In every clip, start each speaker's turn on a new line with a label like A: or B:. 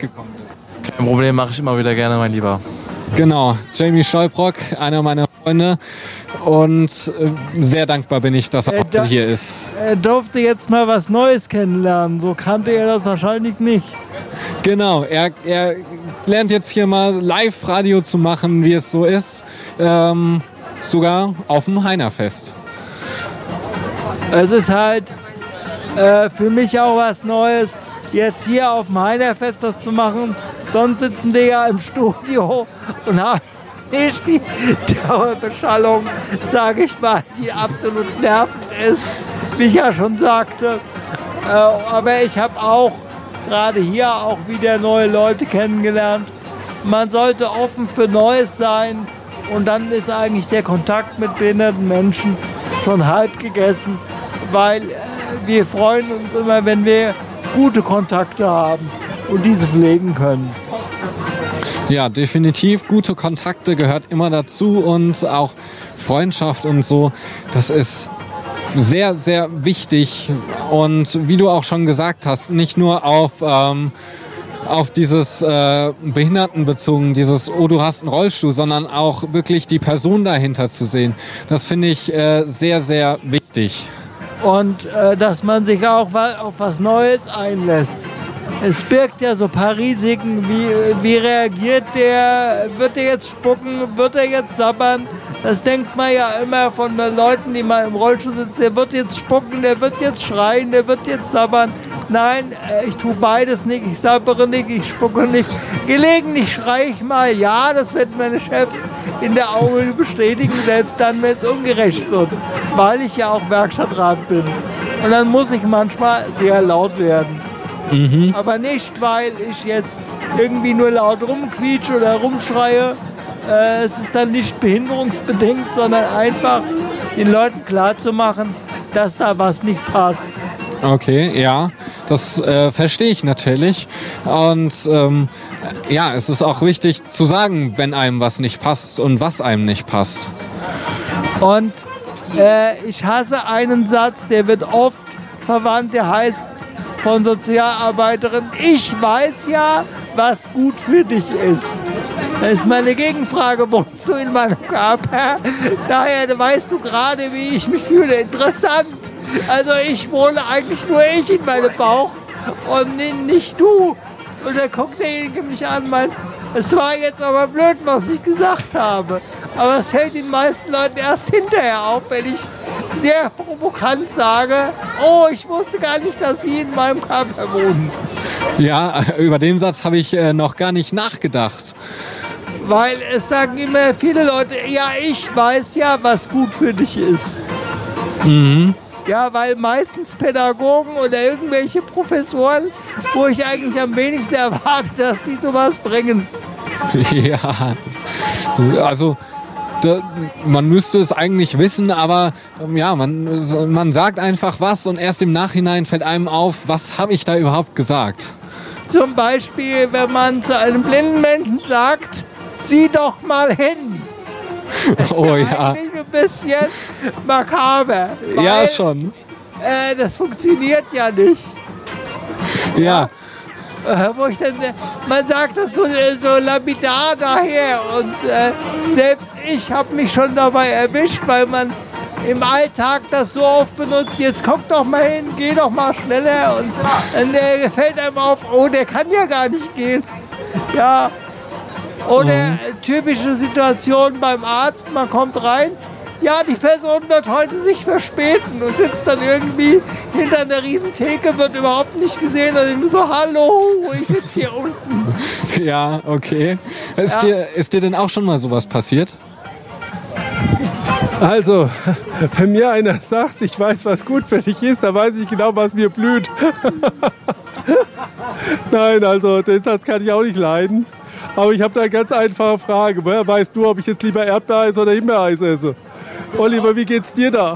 A: gekommen bist.
B: Kein Problem, mache ich immer wieder gerne, mein Lieber.
A: Genau, Jamie Stolbrock, einer meiner Freunde. Und sehr dankbar bin ich, dass er heute hier ist.
C: Er durfte jetzt mal was Neues kennenlernen. So kannte er das wahrscheinlich nicht.
A: Genau, er lernt jetzt hier mal Live-Radio zu machen, wie es so ist. Sogar auf dem Heinerfest.
C: Es ist halt für mich auch was Neues, jetzt hier auf dem Heinerfest das zu machen. Sonst sitzen wir ja im Studio und haben nicht die Dauerbeschallung, sage ich mal, die absolut nervend ist, wie ich ja schon sagte. Aber ich habe auch gerade hier auch wieder neue Leute kennengelernt. Man sollte offen für Neues sein und dann ist eigentlich der Kontakt mit behinderten Menschen schon halb gegessen, weil wir freuen uns immer, wenn wir gute Kontakte haben und diese pflegen können.
A: Ja, definitiv. Gute Kontakte gehört immer dazu und auch Freundschaft und so. Das ist sehr, sehr wichtig. Und wie du auch schon gesagt hast, nicht nur auf dieses Behindertenbezogen, dieses, oh, du hast einen Rollstuhl, sondern auch wirklich die Person dahinter zu sehen. Das finde ich sehr, sehr wichtig.
C: Und dass man sich auch auf was Neues einlässt. Es birgt ja so ein paar Risiken, wie reagiert der, wird er jetzt spucken, wird er jetzt sabbern? Das denkt man ja immer von den Leuten, die mal im Rollstuhl sitzen, der wird jetzt spucken, der wird jetzt schreien, der wird jetzt sabbern. Nein, ich tue beides nicht, ich sabbere nicht, ich spucke nicht. Gelegentlich schreie ich mal, ja, das werden meine Chefs in der Augenhöhle bestätigen, selbst dann, wenn es ungerecht wird, weil ich ja auch Werkstattrat bin. Und dann muss ich manchmal sehr laut werden. Mhm. Aber nicht, weil ich jetzt irgendwie nur laut rumquietsche oder rumschreie. Es ist dann nicht behinderungsbedingt, sondern einfach den Leuten klarzumachen, dass da was nicht passt.
A: Okay, ja, das verstehe ich natürlich. Und ja, es ist auch wichtig zu sagen, wenn einem was nicht passt und was einem nicht passt.
C: Und ich hasse einen Satz, der wird oft verwandt, der heißt von Sozialarbeiterin, ich weiß ja, was gut für dich ist. Das ist meine Gegenfrage, wohnst du in meinem Körper? Daher weißt du gerade, wie ich mich fühle. Interessant. Also ich wohne eigentlich nur ich in meinem Bauch und nicht du. Und dann guckt derjenige mich an und meint, es war jetzt aber blöd, was ich gesagt habe. Aber es fällt den meisten Leuten erst hinterher auf, wenn ich sehr provokant sage, oh, ich wusste gar nicht, dass Sie in meinem Körper wohnen.
A: Ja, über den Satz habe ich noch gar nicht nachgedacht.
C: Weil es sagen immer viele Leute, ja, ich weiß ja, was gut für dich ist. Mhm. Ja, weil meistens Pädagogen oder irgendwelche Professoren, wo ich eigentlich am wenigsten erwarte, dass die sowas bringen.
A: Ja, also man müsste es eigentlich wissen, aber ja, man sagt einfach was und erst im Nachhinein fällt einem auf, was habe ich da überhaupt gesagt.
C: Zum Beispiel, wenn man zu einem blinden Menschen sagt, sieh doch mal hin. Das ist eigentlich ein bisschen makaber. Weil,
A: ja, schon.
C: Das funktioniert ja nicht.
A: Ja.
C: Wo ich dann, man sagt das so lapidar daher und selbst ich habe mich schon dabei erwischt, weil man im Alltag das so oft benutzt, jetzt guck doch mal hin, geh doch mal schneller und dann fällt einem auf, oh, der kann ja gar nicht gehen. Ja. Oder typische Situation beim Arzt, man kommt rein, ja, die Person wird heute sich verspäten und sitzt dann irgendwie hinter einer riesen Theke, wird überhaupt nicht gesehen und ich bin so, hallo, ich sitze hier unten.
A: Ja, okay. Ist dir denn auch schon mal sowas passiert?
D: Also, wenn mir einer sagt, ich weiß, was gut für dich ist, dann weiß ich genau, was mir blüht. Nein, also den Satz kann ich auch nicht leiden. Aber ich habe da eine ganz einfache Frage. Woher weißt du, ob ich jetzt lieber Erdbeereis oder Himbeereis esse? Oliver, wie geht's dir da?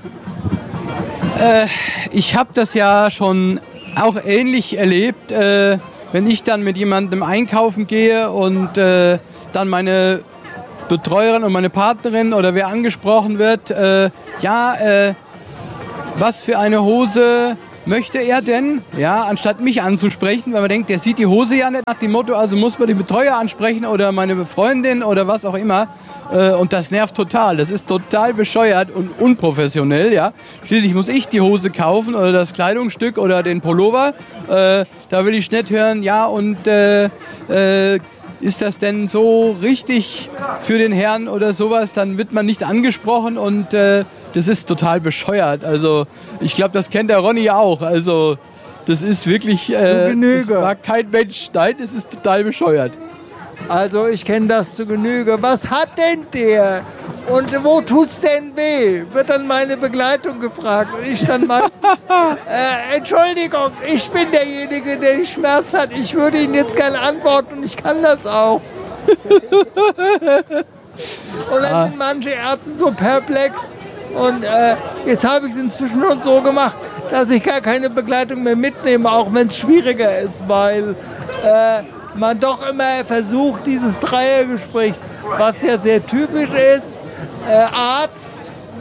E: Ich habe das ja schon auch ähnlich erlebt, wenn ich dann mit jemandem einkaufen gehe und dann meine Betreuerin und meine Partnerin oder wer angesprochen wird, was für eine Hose möchte er denn, ja, anstatt mich anzusprechen, weil man denkt, der sieht die Hose ja nicht nach dem Motto, also muss man den Betreuer ansprechen oder meine Freundin oder was auch immer. Und das nervt total. Das ist total bescheuert und unprofessionell, ja. Schließlich muss ich die Hose kaufen oder das Kleidungsstück oder den Pullover. Da will ich nicht hören, ja, und ist das denn so richtig für den Herrn oder sowas? Dann wird man nicht angesprochen und das ist total bescheuert. Also ich glaube, das kennt der Ronny auch. Also das ist wirklich, das mag kein Mensch. Nein, das ist total bescheuert.
C: Also ich kenne das zu Genüge. Was hat denn der? Und wo tut's denn weh? Wird dann meine Begleitung gefragt. Und ich dann meistens, Entschuldigung, ich bin derjenige, der den Schmerz hat. Ich würde Ihnen jetzt gerne antworten und ich kann das auch. Und dann sind manche Ärzte so perplex. Und jetzt habe ich es inzwischen schon so gemacht, dass ich gar keine Begleitung mehr mitnehme, auch wenn es schwieriger ist, weil man doch immer versucht, dieses Dreiergespräch, was ja sehr typisch ist, Arzt,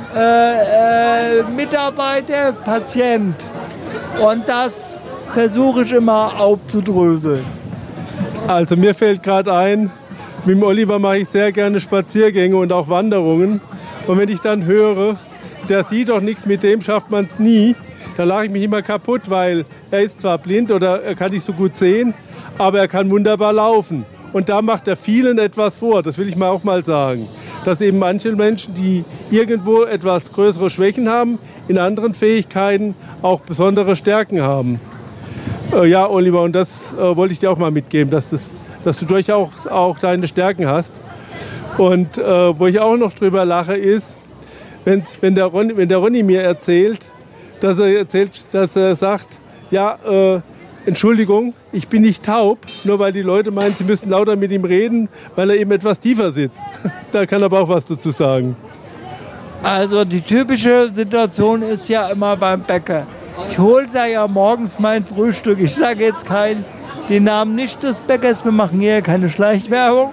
C: Mitarbeiter, Patient. Und das versuche ich immer aufzudröseln.
D: Also mir fällt gerade ein, mit dem Oliver mache ich sehr gerne Spaziergänge und auch Wanderungen. Und wenn ich dann höre, der sieht doch nichts, mit dem schafft man es nie, dann lache ich mich immer kaputt, weil er ist zwar blind oder er kann nicht so gut sehen, aber er kann wunderbar laufen. Und da macht er vielen etwas vor, das will ich mal auch mal sagen. Dass eben manche Menschen, die irgendwo etwas größere Schwächen haben, in anderen Fähigkeiten auch besondere Stärken haben. Ja, Oliver, und das wollte ich dir auch mal mitgeben, dass du durchaus auch deine Stärken hast. Und wo ich auch noch drüber lache, ist, wenn der Ronny mir erzählt, dass er sagt, ja, Entschuldigung, ich bin nicht taub, nur weil die Leute meinen, sie müssen lauter mit ihm reden, weil er eben etwas tiefer sitzt. Da kann er aber auch was dazu sagen.
C: Also die typische Situation ist ja immer beim Bäcker. Ich hole da ja morgens mein Frühstück. Ich sage jetzt den Namen nicht des Bäckers, wir machen hier keine Schleichwerbung.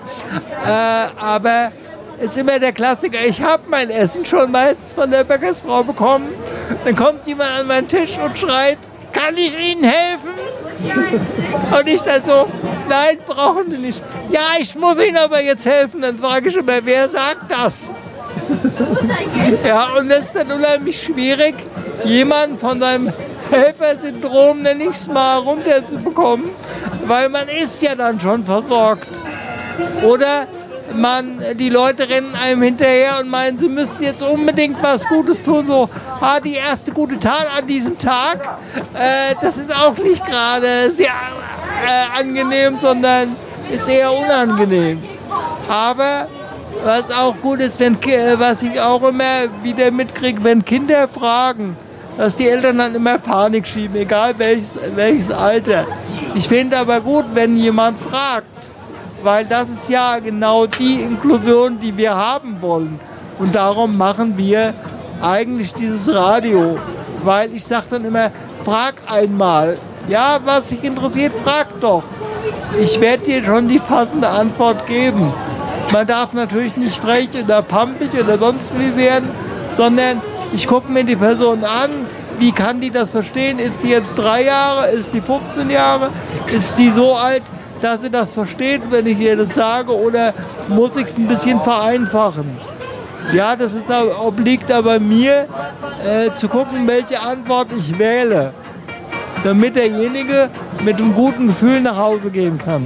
C: Aber es ist immer der Klassiker, ich habe mein Essen schon meistens von der Bäckersfrau bekommen. Dann kommt jemand an meinen Tisch und schreit, kann ich Ihnen helfen? Und ich dann so, nein, brauchen Sie nicht. Ja, ich muss Ihnen aber jetzt helfen. Dann frage ich immer, wer sagt das? Ja, und das ist dann unheimlich schwierig, jemanden von seinem Helfersyndrom, nenne ich es mal, runterzubekommen, weil man ist ja dann schon versorgt. Oder die Leute rennen einem hinterher und meinen, sie müssten jetzt unbedingt was Gutes tun. So, die erste gute Tat an diesem Tag, das ist auch nicht gerade sehr angenehm, sondern ist eher unangenehm. Aber was auch gut ist, was ich auch immer wieder mitkriege, wenn Kinder fragen, dass die Eltern dann immer Panik schieben, egal welches Alter. Ich finde aber gut, wenn jemand fragt, weil das ist ja genau die Inklusion, die wir haben wollen. Und darum machen wir eigentlich dieses Radio. Weil ich sage dann immer, frag einmal. Ja, was dich interessiert, frag doch. Ich werde dir schon die passende Antwort geben. Man darf natürlich nicht frech oder pampig oder sonst wie werden, sondern ich gucke mir die Person an, wie kann die das verstehen? Ist die jetzt 3 Jahre, ist die 15 Jahre, ist die so alt, dass sie das versteht, wenn ich ihr das sage, oder muss ich es ein bisschen vereinfachen? Ja, das obliegt aber mir, zu gucken, welche Antwort ich wähle, damit derjenige mit einem guten Gefühl nach Hause gehen kann.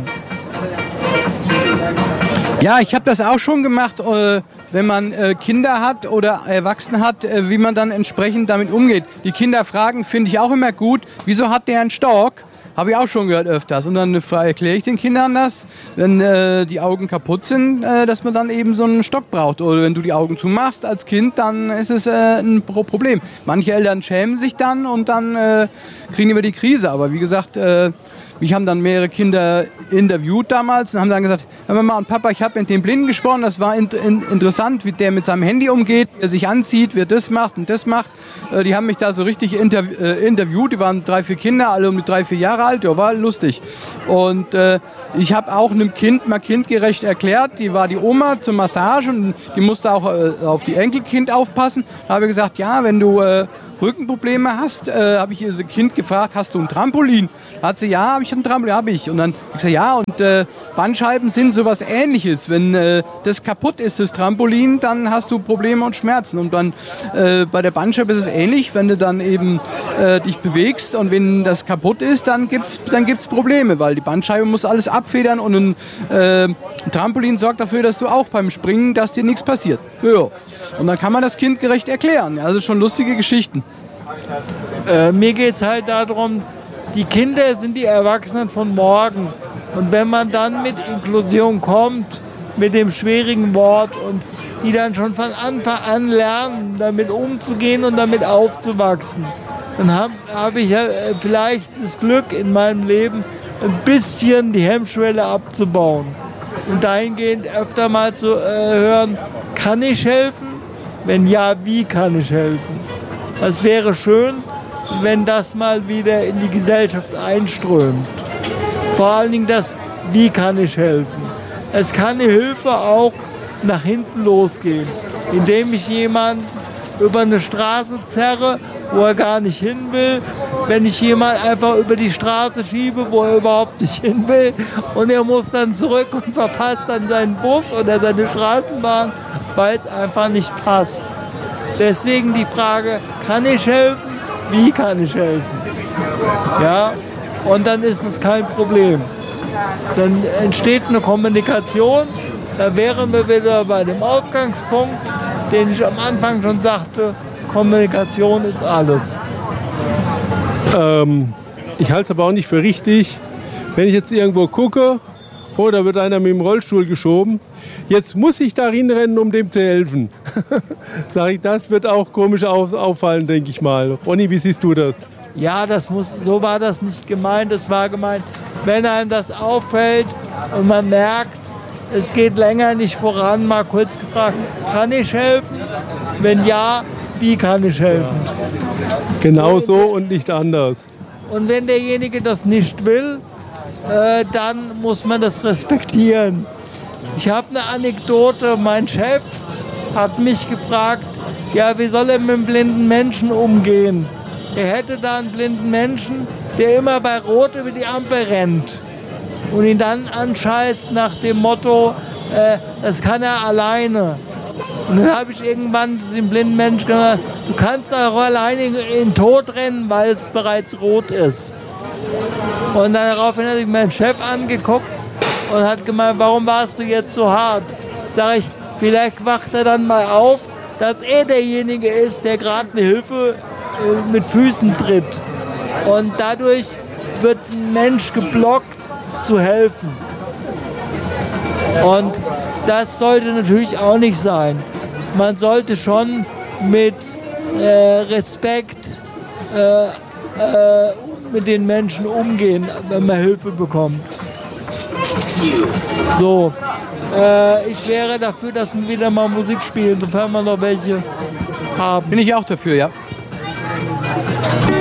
E: Ja, ich habe das auch schon gemacht, wenn man Kinder hat oder Erwachsene hat, wie man dann entsprechend damit umgeht. Die Kinder fragen, finde ich auch immer gut, wieso hat der einen Stock? Habe ich auch schon gehört öfters. Und dann erkläre ich den Kindern das, wenn die Augen kaputt sind, dass man dann eben so einen Stock braucht. Oder wenn du die Augen zumachst als Kind, dann ist es ein Problem. Manche Eltern schämen sich dann und dann kriegen wir die Krise. Aber wie gesagt, mich haben dann mehrere Kinder interviewt damals und haben dann gesagt, Mama und Papa, ich habe mit dem Blinden gesprochen, das war interessant, wie der mit seinem Handy umgeht, wie er sich anzieht, wie er das macht und das macht. Die haben mich da so richtig interviewt, die waren 3, 4 Kinder, alle um die 3, 4 Jahre alt, ja, war lustig. Und ich habe auch einem Kind mal kindgerecht erklärt, die war die Oma zur Massage und die musste auch auf die Enkelkind aufpassen. Da habe ich gesagt, ja, wenn du Rückenprobleme hast, habe ich ihr Kind gefragt, hast du ein Trampolin? Da hat sie, ja, habe ich ein Trampolin, habe ich. Und dann habe ich gesagt, ja, und Bandscheiben sind sowas Ähnliches. Wenn das kaputt ist, das Trampolin, dann hast du Probleme und Schmerzen. Und dann bei der Bandscheibe ist es ähnlich, wenn du dann eben dich bewegst und wenn das kaputt ist, dann gibt's Probleme, weil die Bandscheibe muss alles abfedern und ein Trampolin sorgt dafür, dass du auch beim Springen, dass dir nichts passiert. Ja. Und dann kann man das kindgerecht erklären. Also schon lustige Geschichten.
C: Mir geht es halt darum, die Kinder sind die Erwachsenen von morgen. Und wenn man dann mit Inklusion kommt, mit dem schwierigen Wort und die dann schon von Anfang an lernen, damit umzugehen und damit aufzuwachsen, dann hab ich ja vielleicht das Glück in meinem Leben, ein bisschen die Hemmschwelle abzubauen. Und dahingehend öfter mal zu hören, kann ich helfen? Wenn ja, wie kann ich helfen? Es wäre schön, wenn das mal wieder in die Gesellschaft einströmt. Vor allen Dingen das, wie kann ich helfen? Es kann die Hilfe auch nach hinten losgehen, indem ich jemanden über eine Straße zerre, wo er gar nicht hin will, wenn ich jemanden einfach über die Straße schiebe, wo er überhaupt nicht hin will und er muss dann zurück und verpasst dann seinen Bus oder seine Straßenbahn, weil es einfach nicht passt. Deswegen die Frage, kann ich helfen? Wie kann ich helfen? Ja, und dann ist es kein Problem. Dann entsteht eine Kommunikation, da wären wir wieder bei dem Ausgangspunkt, den ich am Anfang schon sagte, Kommunikation ist alles.
D: Ich halte es aber auch nicht für richtig, wenn ich jetzt irgendwo gucke, oh, da wird einer mit dem Rollstuhl geschoben, jetzt muss ich da hinrennen, um dem zu helfen. Sag ich, das wird auch komisch auffallen, denke ich mal. Ronny, wie siehst du das?
C: Ja, so war das nicht gemeint. Es war gemeint, wenn einem das auffällt und man merkt, es geht länger nicht voran, mal kurz gefragt, kann ich helfen? Wenn ja, wie kann ich helfen?
D: Genau so und nicht anders.
C: Und wenn derjenige das nicht will, dann muss man das respektieren. Ich habe eine Anekdote, mein Chef hat mich gefragt, ja, wie soll er mit einem blinden Menschen umgehen? Er hätte da einen blinden Menschen, der immer bei Rot über die Ampel rennt und ihn dann anscheißt nach dem Motto, das kann er alleine. Und dann habe ich irgendwann dem blinden Menschen gesagt, du kannst auch alleine in den Tod rennen, weil es bereits rot ist. Und daraufhin hat sich mein Chef angeguckt und hat gemeint, warum warst du jetzt so hart? Sag ich, vielleicht wacht er dann mal auf, dass er derjenige ist, der gerade eine Hilfe mit Füßen tritt. Und dadurch wird ein Mensch geblockt, zu helfen. Und das sollte natürlich auch nicht sein. Man sollte schon mit Respekt mit den Menschen umgehen, wenn man Hilfe bekommt. So, ich wäre dafür, dass wir wieder mal Musik spielen, sofern wir noch welche haben.
E: Bin ich auch dafür, ja.